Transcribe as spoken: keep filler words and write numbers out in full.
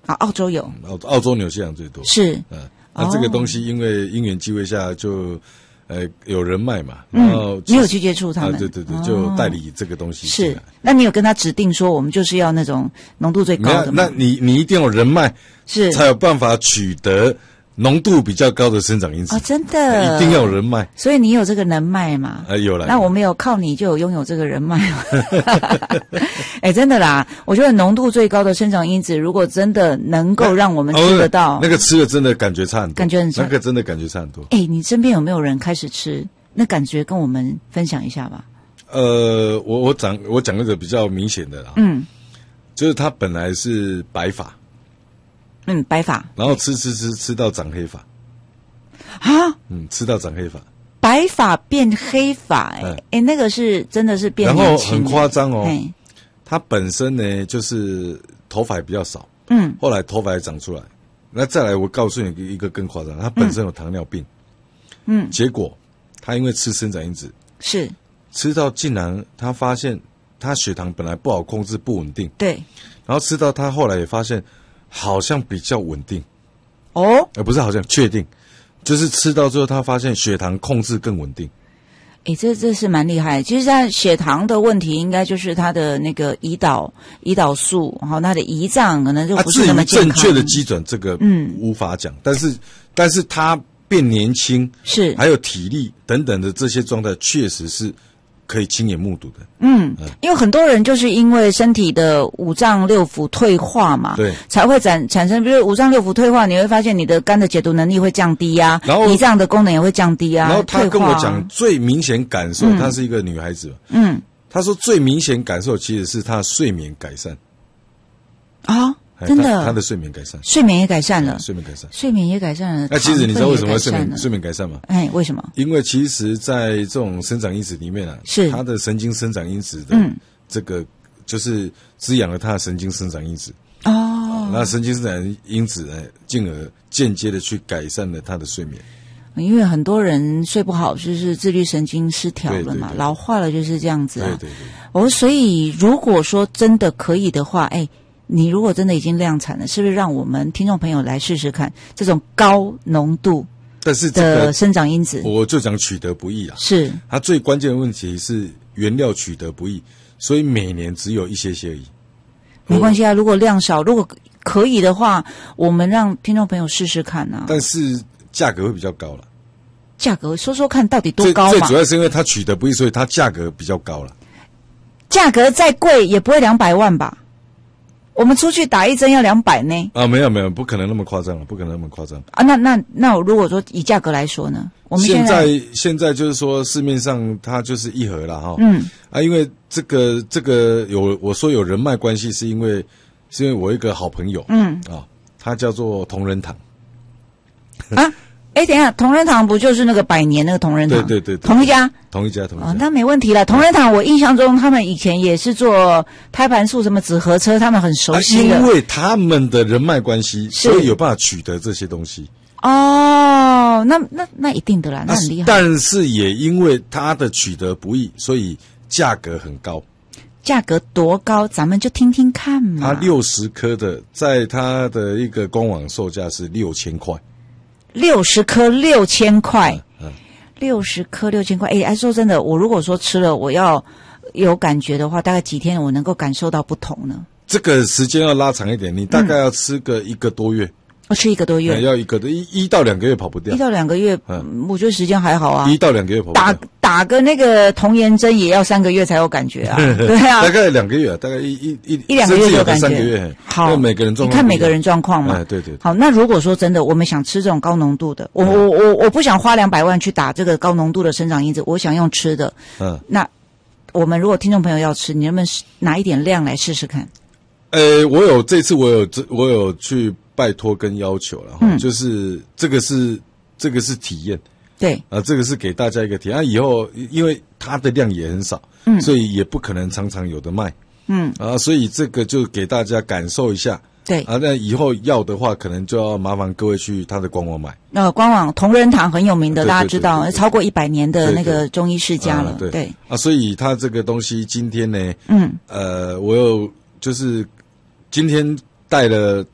啊，澳洲有， 澳澳洲纽西兰最多是， 嗯，那这个东西因为因缘际会下就。呃，有人脉嘛，然后、 嗯、你有去接触他们、 啊，对对对，就代理这个东西进来。 是，那你有跟他指定说，我们就是要那种浓度最高的吗？ 那你你一定要有人脉， 是才有办法取得浓度比较高的生长因子。 哦，真的， 一定要有人脉。 所以你有这个人脉嘛？ 啊，有了。 那我们有靠你就有拥有这个人脉嘛？哎，真的啦，我觉得浓度最高的生长因子，如果真的能够让我们吃得到， 哦、那个吃了真的感觉差很多， 感觉很差， 那个真的感觉差很多。 哎，你身边有没有人开始吃？那感觉跟我们分享一下吧。 呃，我我讲我讲一个比较明显的啦， 嗯， 就是他本来是白发， 嗯，白发， 然后吃吃吃吃到长黑发， 啊， 嗯，吃到长黑发， 白发变黑发、欸，哎、嗯欸，那个是真的是变年轻， 然后很夸张哦， 欸、 他本身呢就是头发比较少， 嗯， 后来头发也长出来，那再来我告诉你一个更夸张，他本身有糖尿病，嗯，结果他因为吃生长因子， 是吃到竟然他发现他血糖本来不好控制不稳定， 对， 然后吃到他后来也发现好像比较稳定， 哦， 呃不是好像确定。就是吃到之后，他发现血糖控制更稳定。 诶，这这是蛮厉害的。其实，他血糖的问题，应该就是他的那个胰岛胰岛素，然后他的胰脏可能就不是那么健康。 正确的基准，这个嗯无法讲，但是但是他变年轻是， 还有体力等等的这些状态，确实是可以亲眼目睹的。 嗯，因为很多人就是因为身体的五脏六腑退化嘛， 对， 才会产产生，比如五脏六腑退化，你会发现你的肝的解毒能力会降低啊， 然后胰脏的功能也会降低啊。 然后他跟我讲最明显感受，她、嗯、是一个女孩子，嗯，她说最明显感受其实是她的睡眠改善啊。真的， 他的睡眠改善， 睡眠也改善了， 睡眠改善， 睡眠也改善了。 那其实你知道为什么睡眠睡眠改善吗？ 哎，为什么？ 因为其实，在这种生长因子里面啊， 是它的神经生长因子的这个，嗯、就是滋养了它的神经生长因子哦。那神经生长因子呢，进而间接的去改善了他的睡眠。 因为很多人睡不好，就是自律神经失调了嘛， 对对对老化了就是这样子啊。 对对对。 哦，所以如果说真的可以的话，哎。你如果真的已经量产了，是不是让我们听众朋友来试试看这种高浓度的生长因子？ 我就讲取得不易啊， 是它最关键的问题是原料取得不易，所以每年只有一些些而已。 没关系啊，如果量少，如果可以的话，我们让听众朋友试试看啊。 但是价格会比较高了。 价格说说看到底多高嘛？ 最主要是因为它取得不易，所以它价格比较高了。 价格再贵也不会两百万吧？我们出去打一针要两百呢？ 啊，没有没有，不可能那么夸张了，不可能那么夸张啊！那那那，如果说以价格来说呢？我们现在现在现在就是说市面上它就是一盒了哈。嗯啊，因为这个这个有我说有人脉关系，是因为是因为我一个好朋友，嗯啊，他叫做同仁堂啊。哎，等一下，同仁堂不就是那个百年那个同仁堂？ 对对对， 同一家， 同一家，同一家。 哦，那没问题了。同仁堂，我印象中他们以前也是做胎盘素什么纸盒车，他们很熟悉的。 啊、因为他们的人脉关系，所以有办法取得这些东西。 哦，那那那一定的啦，那很厉害。 但是也因为它的取得不易，所以价格很高。 价格多高？咱们就听听看嘛。 它六十颗的，在它的一个官网售价是六千块。 六十颗六千块， 嗯， 六十颗六千块。哎，哎，说真的，我如果说吃了，我要有感觉的话，大概几天我能够感受到不同呢？ 这个时间要拉长一点，你大概要吃个一个多月。 我、嗯、吃一个多月， 嗯、要一个一一到两个月跑不掉。 一到两个月，嗯，我觉得时间还好啊。 一到两个月跑不掉。 打打个那个童颜针也要三个月才有感觉啊，对啊， 大概两个月，大概一一一一两个月就有感觉， 三个月。 好， 每个人状况， 你看每个人状况嘛。 哎，对对。 好，那如果说真的，我们想吃这种高浓度的，我我我我不想花两百万去打这个高浓度的生长因子，我想用吃的。嗯，那我们如果听众朋友要吃，你能不能拿一点量来试试看？ 呃，我有这次我有我有去拜托跟要求了，嗯，就是这个是这个是体验。 对啊，这个是给大家一个体验。啊，以后因为它的量也很少，嗯，所以也不可能常常有的卖，嗯啊，所以这个就给大家感受一下。 对啊，那以后要的话，可能就要麻烦各位去他的官网买。 呃，官网同仁堂很有名的，大家知道，超过一百年的那个中医世家了。 对对, 对啊，所以他这个东西今天呢，嗯，呃，我有就是今天带了。